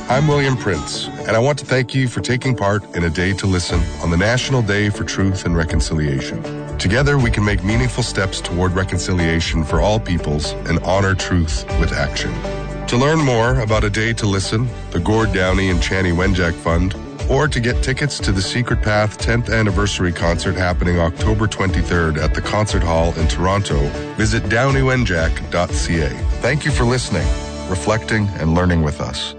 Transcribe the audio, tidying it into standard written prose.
I'm William Prince, and I want to thank you for taking part in A Day to Listen on the National Day for Truth and Reconciliation. Together, we can make meaningful steps toward reconciliation for all peoples and honor truth with action. To learn more about A Day to Listen, the Gord Downie and Chanie Wenjack Fund, or to get tickets to the Secret Path 10th Anniversary Concert happening October 23rd at the Concert Hall in Toronto, visit downeywenjack.ca. Thank you for listening, reflecting, and learning with us.